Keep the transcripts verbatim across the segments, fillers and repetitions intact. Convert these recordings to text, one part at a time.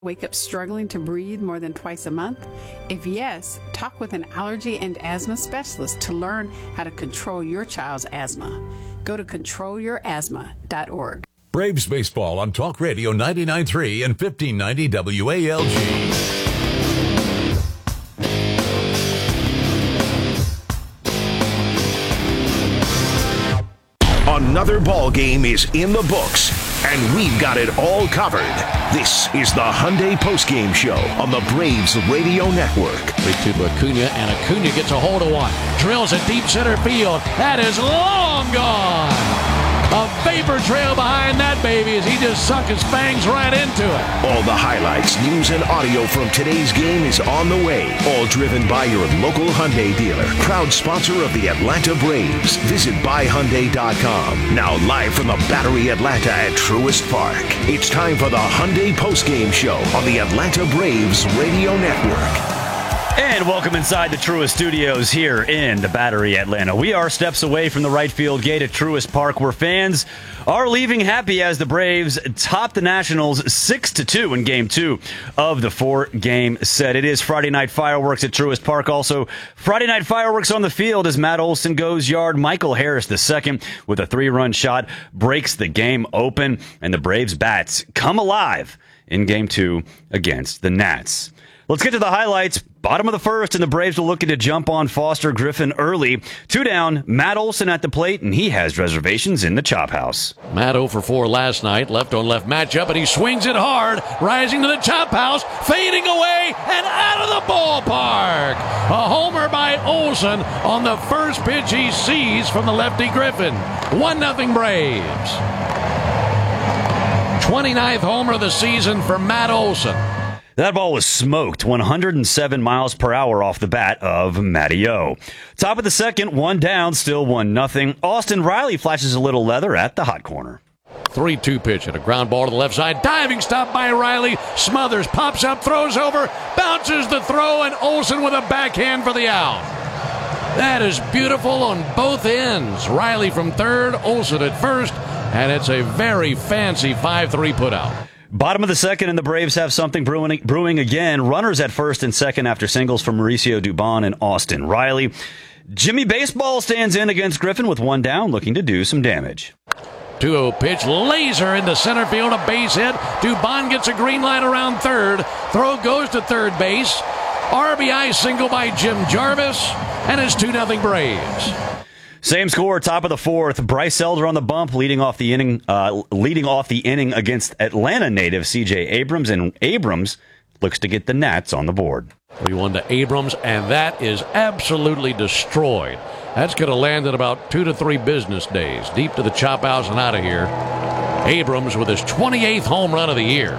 Wake up struggling to breathe more than twice a month? If yes, talk with an allergy and asthma specialist to learn how to control your child's asthma. Go to control your asthma dot org. Braves baseball on Talk Radio ninety-nine point three and fifteen ninety W A L G. Another ball game is in the books, and we've got it all covered. This is the Hyundai Postgame Show on the Braves Radio Network. three two to Acuna, and Acuna gets a hold of one. Drills it deep center field. That is long gone. A vapor trail behind that baby as he just sunk his fangs right into it. All the highlights, news, and audio from today's game is on the way. All driven by your local Hyundai dealer. Proud sponsor of the Atlanta Braves. Visit buy hyundai dot com. Now live from the Battery Atlanta at Truist Park. It's time for the Hyundai Postgame Show on the Atlanta Braves Radio Network. And welcome inside the Truist Studios here in the Battery Atlanta. We are steps away from the right field gate at Truist Park, where fans are leaving happy as the Braves top the Nationals six to two in Game two of the four-game set. It is Friday Night Fireworks at Truist Park. Also, Friday Night Fireworks on the field as Matt Olson goes yard. Michael Harris, the second, with a three-run shot, breaks the game open, and the Braves bats come alive in Game two against the Nats. Let's get to the highlights. Bottom of the first, and the Braves are looking to jump on Foster Griffin early. Two down, Matt Olson at the plate, and he has reservations in the chop house. Matt oh for four last night, left on left matchup, and he swings it hard, rising to the chop house, fading away, and out of the ballpark. A homer by Olson on the first pitch he sees from the lefty Griffin. one nothing Braves. twenty-ninth homer of the season for Matt Olson. That ball was smoked, one hundred seven miles per hour off the bat of Matty O. Top of the second, one down, still one nothing. Austin Riley flashes a little leather at the hot corner. three two pitch at a ground ball to the left side. Diving stop by Riley. Smothers pops up, throws over, bounces the throw, and Olson with a backhand for the out. That is beautiful on both ends. Riley from third, Olson at first, and it's a very fancy five three putout. Bottom of the second, and the Braves have something brewing, brewing again. Runners at first and second after singles from Mauricio Dubon and Austin Riley. Jimmy Baseball stands in against Griffin with one down, looking to do some damage. two oh pitch, laser into center field, a base hit. Dubon gets a green light around third. Throw goes to third base. R B I single by Jim Jarvis, and it's two nothing Braves. Same score, top of the fourth. Bryce Elder on the bump, leading off the inning, uh, leading off the inning against Atlanta native C J Abrams, and Abrams looks to get the Nats on the board. three one to Abrams, and that is absolutely destroyed. That's going to land in about two to three business days, deep to the chop house and out of here. Abrams with his twenty-eighth home run of the year.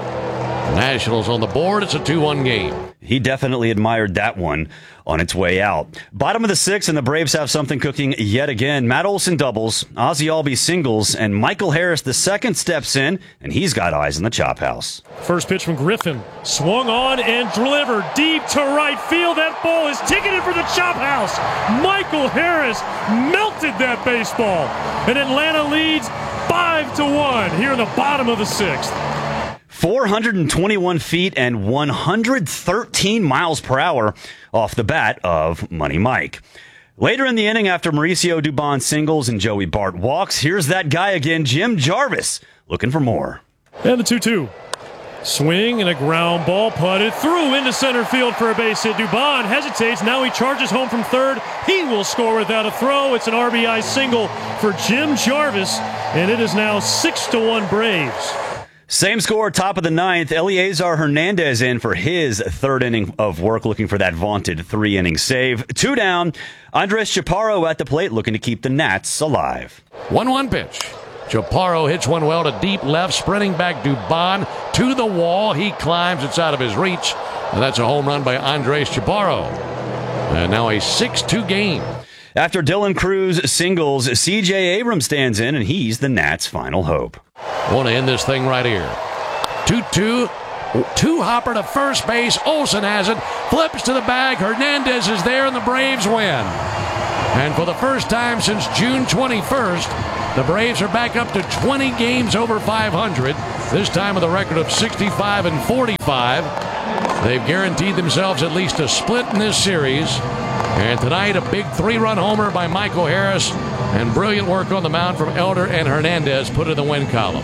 Nationals on the board. It's a two one game. He definitely admired that one on its way out. Bottom of the sixth, and the Braves have something cooking yet again. Matt Olson doubles, Ozzie Albies singles, and Michael Harris the second steps in, and he's got eyes in the chop house. First pitch from Griffin. Swung on and delivered deep to right field. That ball is ticketed for the chop house. Michael Harris melted that baseball. And Atlanta leads five to one here in the bottom of the sixth. four hundred twenty-one feet and one hundred thirteen miles per hour off the bat of Money Mike. Later in the inning, after Mauricio Dubon singles and Joey Bart walks, here's that guy again, Jim Jarvis, looking for more. And the two two. Swing and a ground ball putted through into center field for a base hit. Dubon hesitates. Now he charges home from third. He will score without a throw. It's an R B I single for Jim Jarvis, and it is now six to one Braves. Same score, top of the ninth. Eliezer Hernandez in for his third inning of work, looking for that vaunted three-inning save. Two down. Andres Chaparro at the plate, looking to keep the Nats alive. one one pitch. Chaparro hits one well to deep left, sprinting back Dubon to the wall. He climbs. It's out of his reach. And that's a home run by Andres Chaparro. And now a six two game. After Dylan Cruz singles, C J Abrams stands in, and he's the Nats' final hope. Want to end this thing right here. two two. Two hopper to first base. Olson has it. Flips to the bag. Hernandez is there, and the Braves win. And for the first time since June twenty-first, The Braves are back up to twenty games over five hundred, this time with a record of sixty-five and forty-five. They've guaranteed themselves at least a split in this series. And tonight, a big three-run homer by Michael Harris and brilliant work on the mound from Elder and Hernandez put in the win column.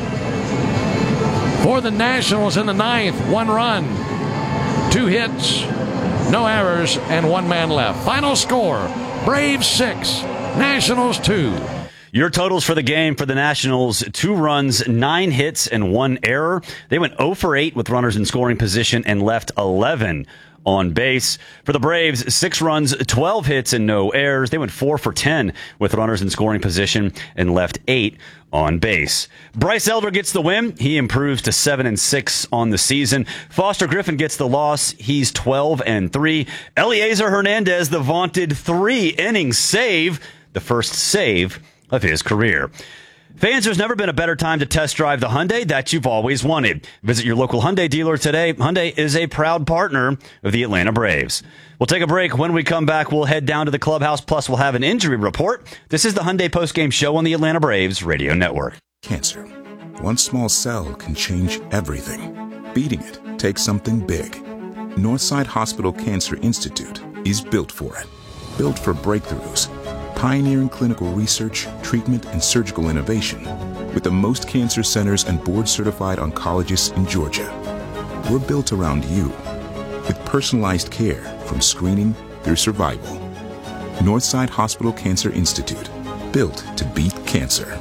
For the Nationals in the ninth, one run, two hits, no errors, and one man left. Final score, Braves six, Nationals two. Your totals for the game for the Nationals, two runs, nine hits, and one error. They went oh for eight with runners in scoring position and left eleven on base. For the Braves, six runs, twelve hits, and no errors. They went four for ten with runners in scoring position and left eight on base. Bryce Elder gets the win. He improves to seven and six on the season. Foster Griffin gets the loss. He's twelve and three. Eliezer Hernandez, the vaunted three-inning save, the first save of his career. Fans, there's never been a better time to test drive the Hyundai that you've always wanted. Visit your local Hyundai dealer today. Hyundai is a proud partner of the Atlanta Braves. We'll take a break. When we come back, we'll head down to the clubhouse, plus we'll have an injury report. This is the Hyundai postgame show on the Atlanta Braves radio network. Cancer. One small cell can change everything. Beating it takes something big. Northside Hospital Cancer Institute is built for it. Built for breakthroughs. Pioneering clinical research, treatment, and surgical innovation with the most cancer centers and board-certified oncologists in Georgia. We're built around you with personalized care from screening through survival. Northside Hospital Cancer Institute, built to beat cancer.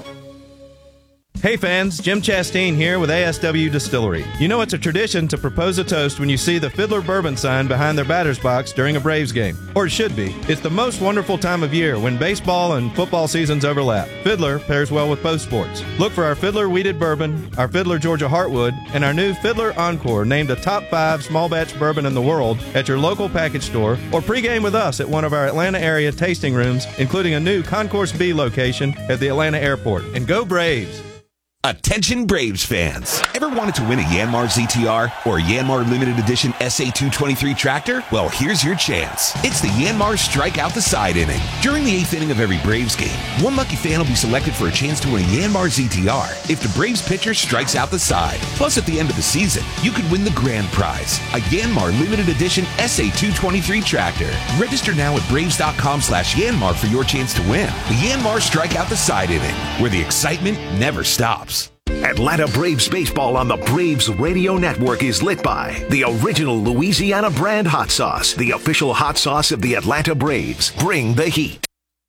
Hey fans, Jim Chastain here with A S W Distillery. You know it's a tradition to propose a toast when you see the Fiddler Bourbon sign behind their batter's box during a Braves game. Or it should be. It's the most wonderful time of year when baseball and football seasons overlap. Fiddler pairs well with both sports. Look for our Fiddler Wheated Bourbon, our Fiddler Georgia Heartwood, and our new Fiddler Encore, named a top five small batch bourbon in the world, at your local package store, or pregame with us at one of our Atlanta area tasting rooms, including a new Concourse B location at the Atlanta airport. And go Braves! Attention Braves fans. Ever wanted to win a Yanmar Z T R or a Yanmar Limited Edition S A two twenty-three tractor? Well, here's your chance. It's the Yanmar Strike Out the Side inning. During the eighth inning of every Braves game, one lucky fan will be selected for a chance to win a Yanmar Z T R if the Braves pitcher strikes out the side. Plus, at the end of the season, you could win the grand prize, a Yanmar Limited Edition S A two twenty-three tractor. Register now at braves.com slash Yanmar for your chance to win the Yanmar Strike Out the Side inning, where the excitement never stops. Atlanta Braves baseball on the Braves Radio Network is lit by the original Louisiana brand hot sauce, the official hot sauce of the Atlanta Braves. Bring the heat.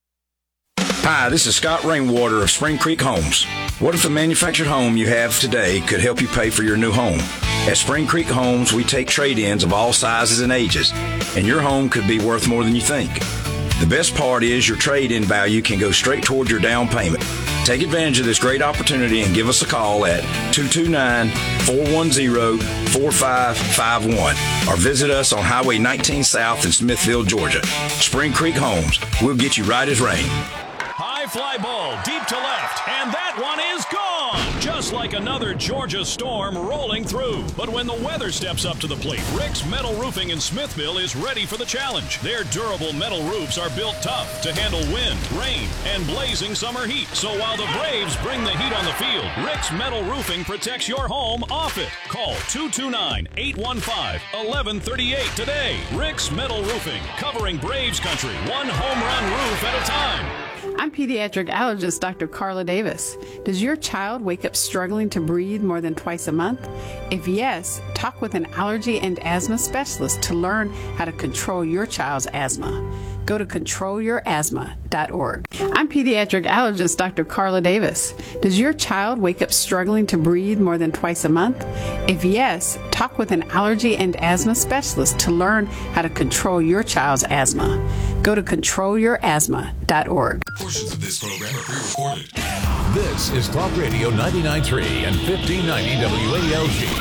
Hi, this is Scott Rainwater of Spring Creek Homes. What if the manufactured home you have today could help you pay for your new home? At Spring Creek Homes, we take trade-ins of all sizes and ages, and your home could be worth more than you think. The best part is your trade-in value can go straight towards your down payment. Take advantage of this great opportunity and give us a call at two two nine, four one zero, four five five one or visit us on Highway nineteen South in Smithville, Georgia. Spring Creek Homes. We'll get you right as rain. High fly ball deep to left, and that one is gone. Just like another Georgia storm rolling through. But when the weather steps up to the plate, Rick's Metal Roofing in Smithville is ready for the challenge. Their durable metal roofs are built tough to handle wind, rain, and blazing summer heat. So while the Braves bring the heat on the field, Rick's Metal Roofing protects your home off it. Call two two nine, eight one five, one one three eight today. Rick's Metal Roofing, covering Braves country, one home run roof at a time. I'm pediatric allergist Doctor Carla Davis. Does your child wake up struggling to breathe more than twice a month? If yes, talk with an allergy and asthma specialist to learn how to control your child's asthma. Go to control your asthma dot org. I'm pediatric allergist Doctor Carla Davis. Does your child wake up struggling to breathe more than twice a month? If yes, talk with an allergy and asthma specialist to learn how to control your child's asthma. Go to control your asthma dot org. Portions of this program are pre-recorded. This is Talk Radio ninety-nine point three and fifteen ninety W A L G.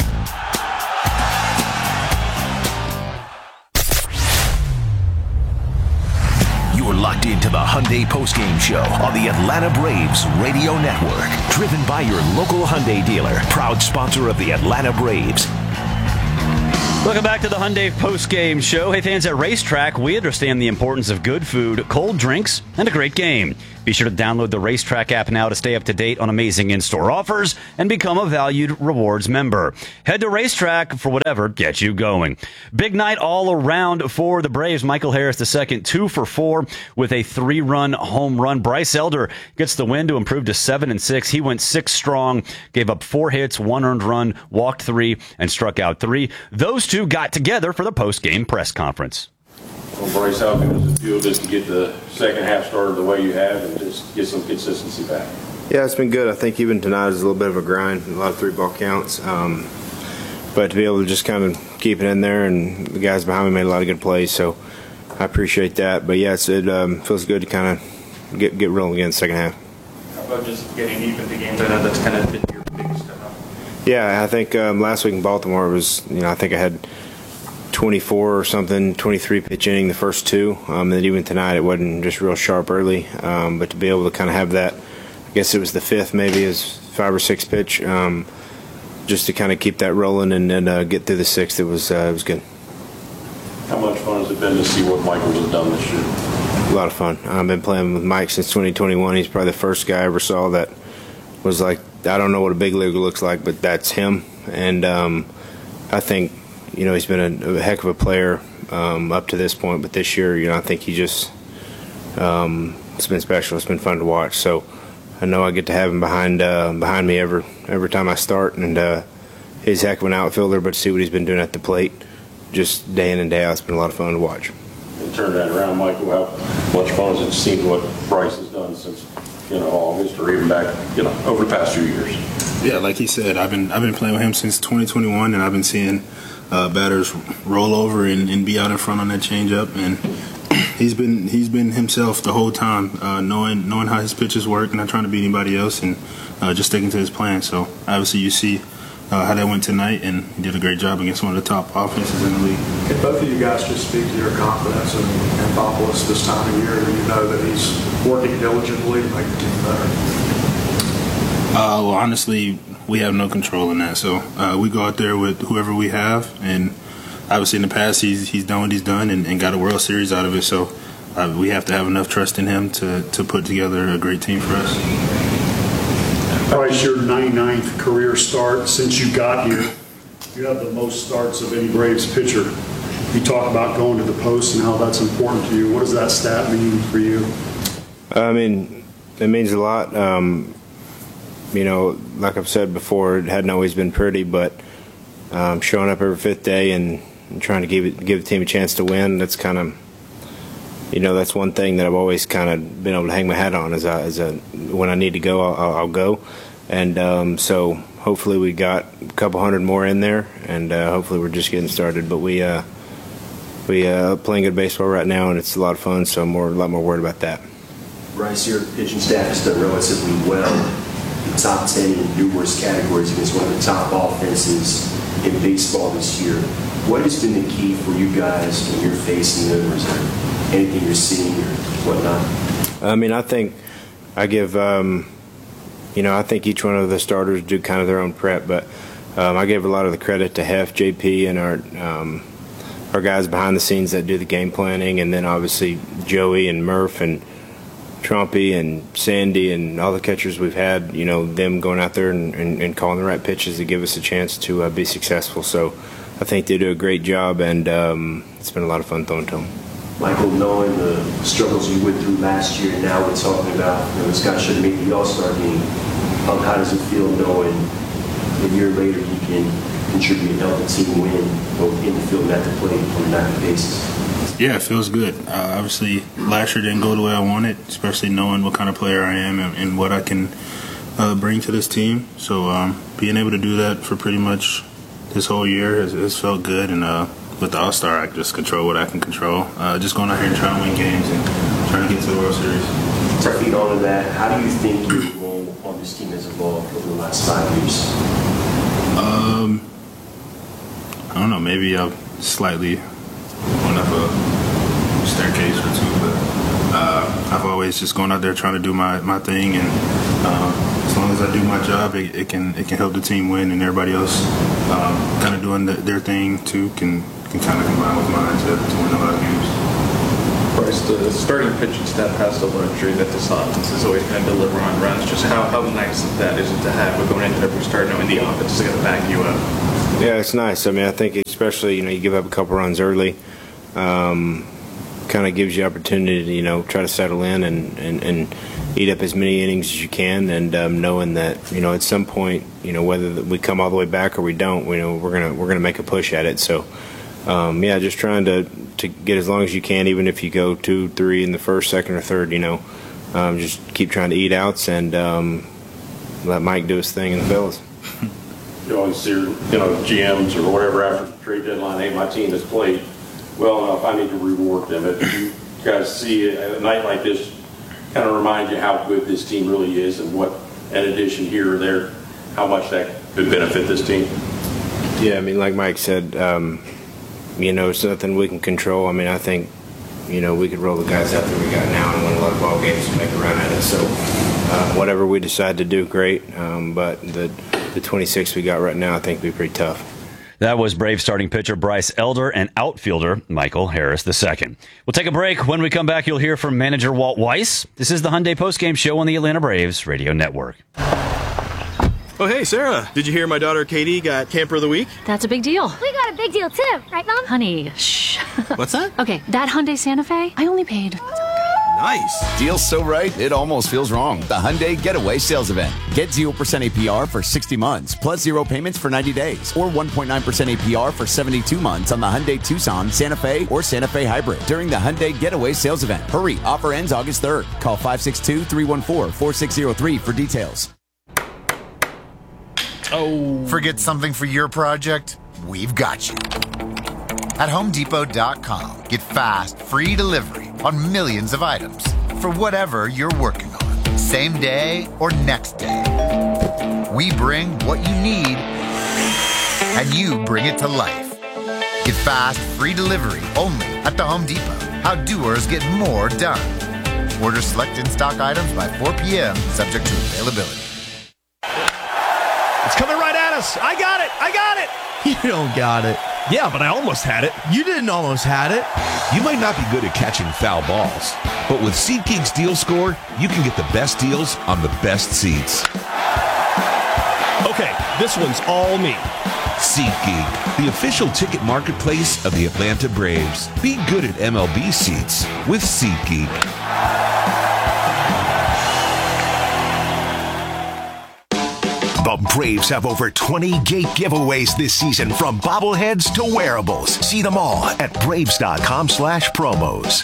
You're locked into the Hyundai postgame show on the Atlanta Braves Radio Network. Driven by your local Hyundai dealer, proud sponsor of the Atlanta Braves. Welcome back to the Hyundai postgame show. Hey fans, at Racetrack, we understand the importance of good food, cold drinks, and a great game. Be sure to download the Racetrack app now to stay up to date on amazing in-store offers and become a valued rewards member. Head to Racetrack for whatever gets you going. Big night all around for the Braves. Michael Harris the second, two for four with a three-run home run. Bryce Elder gets the win to improve to seven and six. He went six strong, gave up four hits, one earned run, walked three, and struck out three. Those two got together for the post-game press conference. Well, Bryce, how good does it feel just to get the second half started the way you have and just get some consistency back? Yeah, it's been good. I think even tonight was a little bit of a grind, a lot of three-ball counts. Um, but to be able to just kind of keep it in there, and the guys behind me made a lot of good plays, so I appreciate that. But, yes, it um, feels good to kind of get, get rolling again in the second half. How about just getting deep into games? I know that's kind of been your biggest step up. Yeah, I think um, last week in Baltimore was, you know, I think I had twenty-four or something, twenty-three pitch inning the first two. Um, and then even tonight it wasn't just real sharp early. Um, but to be able to kind of have that, I guess it was the fifth maybe, is five or six pitch, um, just to kind of keep that rolling and then uh, get through the sixth, it was, uh, it was good. How much fun has it been to see what Michael has done this year? A lot of fun. I've been playing with Mike since twenty twenty-one. He's probably the first guy I ever saw that was like, I don't know what a big leaguer looks like, but that's him. And um, I think, you know, he's been a, a heck of a player um, up to this point, but this year, you know, I think he just, um, it's been special. It's been fun to watch. So I know I get to have him behind uh, behind me every every time I start, and uh, he's a heck of an outfielder. But to see what he's been doing at the plate, just day in and day out, it's been a lot of fun to watch. And turn that around, Michael. How much fun has it seemed what Bryce has done since, you know, August or even back, you know, over the past few years? Yeah, like he said, I've been I've been playing with him since twenty twenty-one, and I've been seeing Uh, batters roll over and, and be out in front on that changeup, and he's been he's been himself the whole time, uh, knowing knowing how his pitches work, and not trying to beat anybody else, and uh, just sticking to his plan. So obviously you see uh, how that went tonight, and he did a great job against one of the top offenses in the league. Can both of you guys just speak to your confidence in Anthopoulos this time of year? You know that he's working diligently to make the team better. Uh, well, honestly, we have no control in that. So uh, we go out there with whoever we have, and obviously in the past he's he's done what he's done and, and got a World Series out of it. So uh, we have to have enough trust in him to, to put together a great team for us. Bryce, your ninety-ninth career start since you got here. You have the most starts of any Braves pitcher. You talk about going to the post and how that's important to you. What does that stat mean for you? I mean, it means a lot. Um, You know, like I've said before, it hadn't always been pretty, but um, showing up every fifth day and, and trying to give it, give the team a chance to win, that's kind of, you know, that's one thing that I've always kind of been able to hang my hat on. As a, as a when I need to go, I'll, I'll go. And um, so hopefully we got a couple hundred more in there, and uh, hopefully we're just getting started. But we uh, we uh, playing good baseball right now, and it's a lot of fun, so I'm more, a lot more worried about that. Bryce, your pitching staff has done relatively well. Top ten in numerous categories against one of the top offenses in baseball this year. What has been the key for you guys when you're facing them? Is there anything you're seeing or whatnot? I mean, I think I give, um, you know, I think each one of the starters do kind of their own prep, but um, I give a lot of the credit to Hef, J P, and our um, our guys behind the scenes that do the game planning, and then obviously Joey and Murph and Trumpy and Sandy and all the catchers we've had, you know, them going out there and, and, and calling the right pitches to give us a chance to uh, be successful. So I think they do a great job, and um, it's been a lot of fun throwing to them. Michael, knowing the struggles you went through last year, now we're talking about, you know, this guy should have made the All-Star game. Um, how does it feel knowing a year later he can contribute and help the team win, both in the field and at the plate on a nightly basis? Yeah, it feels good. Uh, obviously, last year didn't go the way I wanted, especially knowing what kind of player I am and, and what I can uh, bring to this team. So um, being able to do that for pretty much this whole year has, has felt good. And uh, with the All-Star, I just control what I can control. Uh, just going out here and trying to win games and trying to get to the World Series. Taking on to that, how do you think your role on this team has evolved over the last five years? Um, I don't know. Maybe I've slightly went up a staircase or two, but uh, I've always just gone out there trying to do my, my thing, and uh, as long as I do my job, it, it can it can help the team win, and everybody else um, kind of doing the, their thing too can can kind of combine with mine to, to win a lot of games. Bryce, the starting pitching staff has the luxury that this offense is always going to deliver on runs. Just how, how nice is that is it to have it going into every start knowing the offense is going to back you up? Yeah, it's nice. I mean, I think especially, you know, you give up a couple runs early, um, kind of gives you opportunity to, you know, try to settle in and, and, and eat up as many innings as you can, and um, knowing that, you know, at some point, you know, whether we come all the way back or we don't, you know, we're gonna we're gonna make a push at it. So, um, yeah, just trying to to get as long as you can, even if you go two, three in the first, second, or third. You know, um, just keep trying to eat outs and um, let Mike do his thing in the Phillies. You always see, you know, G Ms or whatever after the trade deadline, hey, my team has played well enough, I need to reward them. If you guys see a night like this, kind of remind you how good this team really is and what an addition here or there, how much that could benefit this team. Yeah, I mean, like Mike said, um, you know, it's nothing we can control. I mean, I think, you know, we could roll the guys out that we got now and win a lot of ball games and make a run at it. So uh, whatever we decide to do, great. Um, but the the twenty-six we got right now, I think, would be pretty tough. That was Brave starting pitcher Bryce Elder and outfielder Michael Harris the second. We'll take a break. When we come back, you'll hear from manager Walt Weiss. This is the Hyundai postgame show on the Atlanta Braves Radio Network. Oh, hey, Sarah. Did you hear my daughter Katie got Camper of the Week? That's a big deal. We got a big deal, too. Right, Mom? Honey, shh. What's that? Okay, that Hyundai Santa Fe, I only paid... Nice. Deal's so right, it almost feels wrong. The Hyundai Getaway Sales Event. Get zero percent A P R for sixty months, plus zero payments for ninety days, or one point nine percent A P R for seventy-two months on the Hyundai Tucson, Santa Fe, or Santa Fe Hybrid during the Hyundai Getaway Sales Event. Hurry, offer ends August third. Call five six two, three one four, four six zero three for details. Oh. Forget something for your project? We've got you. At Home Depot dot com, get fast, free delivery on millions of items for whatever you're working on, same day or next day. We bring what you need, and you bring it to life. Get fast, free delivery only at the Home Depot. How doers get more done. Order select in-stock items by four p.m., subject to availability. It's coming right at us. I got it. I got it. You don't got it. Yeah, but I almost had it. You didn't almost had it. You might not be good at catching foul balls, but with SeatGeek's Deal Score, you can get the best deals on the best seats. Okay, this one's all me. SeatGeek, the official ticket marketplace of the Atlanta Braves. Be good at M L B seats with SeatGeek. The Braves have over twenty gate giveaways this season, from bobbleheads to wearables. See them all at Braves.com slash promos.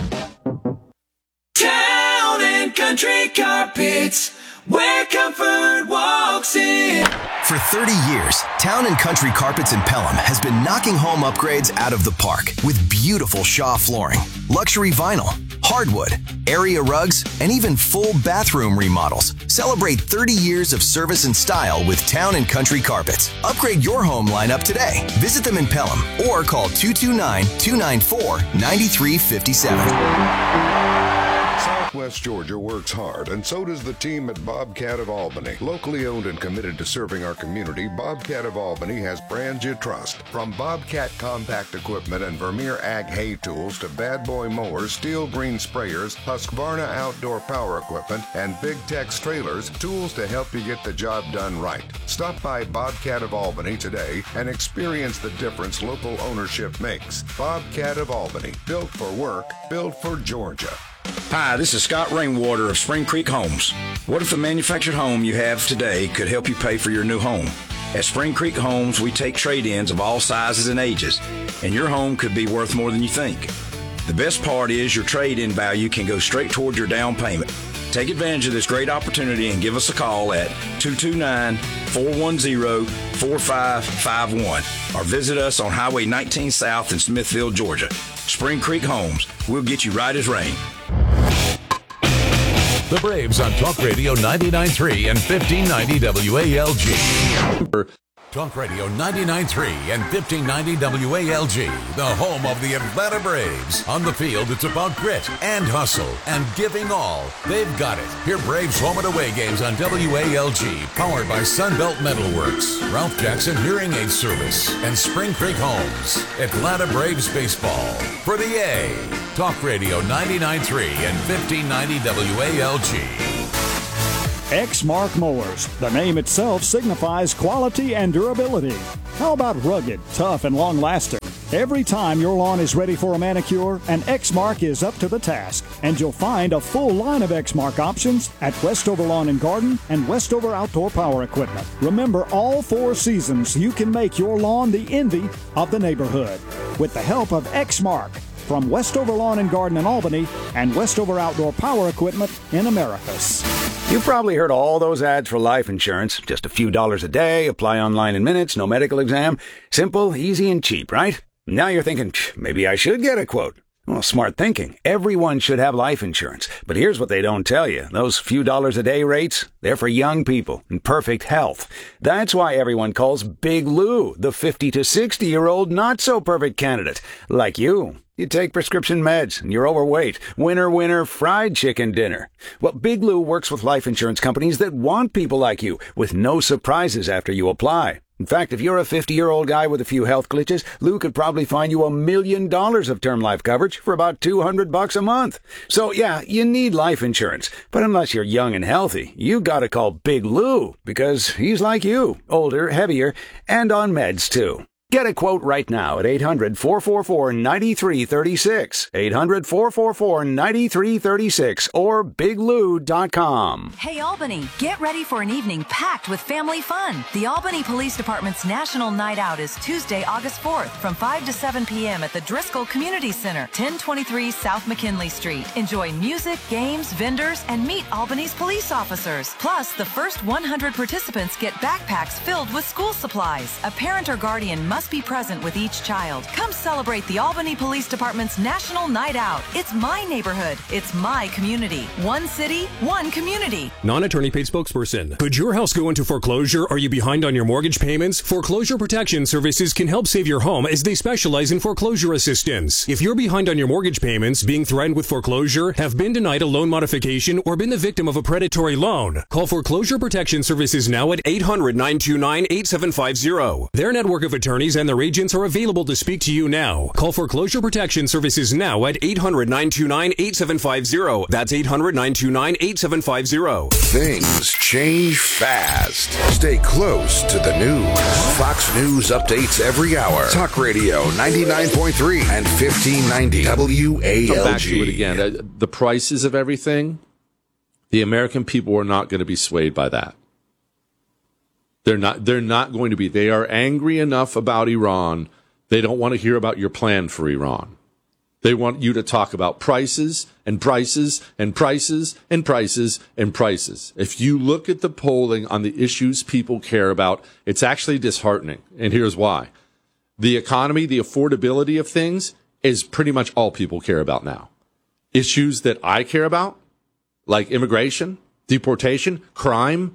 Town and Country Carpets, where comfort walks in. For thirty years, Town and Country Carpets in Pelham has been knocking home upgrades out of the park with beautiful Shaw flooring, luxury vinyl, hardwood, area rugs, and even full bathroom remodels. Celebrate thirty years of service and style with Town and Country Carpets. Upgrade your home lineup today. Visit them in Pelham or call two two nine, two nine four, nine three five seven. Southwest Georgia works hard, and so does the team at Bobcat of Albany. Locally owned and committed to serving our community, Bobcat of Albany has brands you trust. From Bobcat compact equipment and Vermeer Ag hay tools to Bad Boy mowers, Steel Green sprayers, Husqvarna outdoor power equipment, and Big Tex trailers, tools to help you get the job done right. Stop by Bobcat of Albany today and experience the difference local ownership makes. Bobcat of Albany, built for work, built for Georgia. Hi, this is Scott Rainwater of Spring Creek Homes. What if the manufactured home you have today could help you pay for your new home? At Spring Creek Homes, we take trade-ins of all sizes and ages, and your home could be worth more than you think. The best part is your trade-in value can go straight toward your down payment. Take advantage of this great opportunity and give us a call at two two nine, four one zero, four five five one or visit us on Highway nineteen South in Smithville, Georgia. Spring Creek Homes. We'll get you right as rain. The Braves on Talk Radio ninety-nine point three and fifteen ninety W A L G. Talk Radio ninety-nine point three and fifteen ninety W A L G, the home of the Atlanta Braves. On the field, it's about grit and hustle and giving all. They've got it. Hear Braves home and away games on W A L G, powered by Sunbelt Metalworks, Ralph Jackson Hearing Aid Service, and Spring Creek Homes. Atlanta Braves baseball for the A. Talk Radio ninety-nine point three and fifteen ninety W A L G. Exmark Mowers. The name itself signifies quality and durability. How about rugged, tough, and long-lasting? Every time your lawn is ready for a manicure, an Exmark is up to the task. And you'll find a full line of Exmark options at Westover Lawn and Garden and Westover Outdoor Power Equipment. Remember, all four seasons, you can make your lawn the envy of the neighborhood. With the help of Exmark, from Westover Lawn and Garden in Albany and Westover Outdoor Power Equipment in Americus. You've probably heard all those ads for life insurance. Just a few dollars a day, apply online in minutes, no medical exam. Simple, easy, and cheap, right? Now you're thinking, maybe I should get a quote. Well, smart thinking. Everyone should have life insurance. But here's what they don't tell you. Those few dollars a day rates, they're for young people in perfect health. That's why everyone calls Big Lou the fifty to sixty-year-old not-so-perfect candidate, like you. You take prescription meds, and you're overweight. Winner, winner, fried chicken dinner. Well, Big Lou works with life insurance companies that want people like you, with no surprises after you apply. In fact, if you're a fifty-year-old guy with a few health glitches, Lou could probably find you a million dollars of term life coverage for about two hundred bucks a month. So, yeah, you need life insurance. But unless you're young and healthy, you gotta call Big Lou, because he's like you, older, heavier, and on meds, too. Get a quote right now at eight hundred, four four four, nine three three six, eight hundred, four four four, nine three three six, or big lou dot com. Hey Albany, get ready for an evening packed with family fun. The Albany Police Department's National Night Out is Tuesday, August fourth from five to seven p.m. at the Driscoll Community Center, ten twenty-three South McKinley Street. Enjoy music, games, vendors, and meet Albany's police officers. Plus, the first one hundred participants get backpacks filled with school supplies. A parent or guardian must be present with each child. Come celebrate the Albany Police Department's National Night Out. It's my neighborhood. It's my community. One city, one community. Non-attorney paid spokesperson. Could your house go into foreclosure? Are you behind on your mortgage payments? Foreclosure Protection Services can help save your home as they specialize in foreclosure assistance. If you're behind on your mortgage payments, being threatened with foreclosure, have been denied a loan modification, or been the victim of a predatory loan, call Foreclosure Protection Services now at eight hundred, nine two nine, eight seven five zero. Their network of attorneys and their agents are available to speak to you now. Call Foreclosure Protection Services now at eight hundred, nine two nine, eight seven five zero. That's eight hundred, nine two nine, eight seven five zero. Things change fast. Stay close to the news. Fox News updates every hour. Talk Radio ninety-nine point three and fifteen ninety W A L G. Come back to it again. Uh, the prices of everything, the American people are not going to be swayed by that. They're not, they're not going to be. They are angry enough about Iran. They don't want to hear about your plan for Iran. They want you to talk about prices and prices and prices and prices and prices. If you look at the polling on the issues people care about, it's actually disheartening. And here's why. The economy, the affordability of things is pretty much all people care about now. Issues that I care about, like immigration, deportation, crime,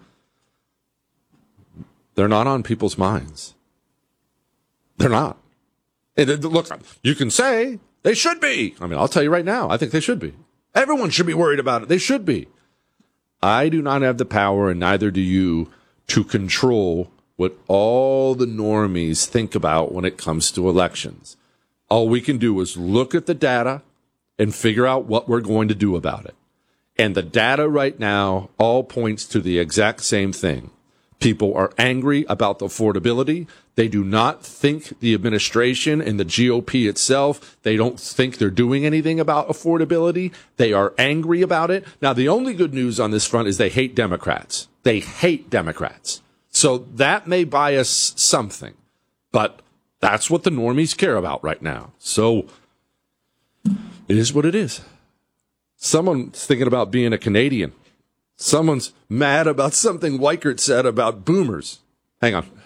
they're not on people's minds. They're not. And look, you can say they should be. I mean, I'll tell you right now, I think they should be. Everyone should be worried about it. They should be. I do not have the power, and neither do you, to control what all the normies think about when it comes to elections. All we can do is look at the data and figure out what we're going to do about it. And the data right now all points to the exact same thing. People are angry about the affordability. They do not think the administration and the G O P itself, they don't think they're doing anything about affordability. They are angry about it. Now, the only good news on this front is they hate Democrats. They hate Democrats. So that may buy us something. But that's what the normies care about right now. So it is what it is. Someone's thinking about being a Canadian. Someone's mad about something Weichert said about boomers. Hang on.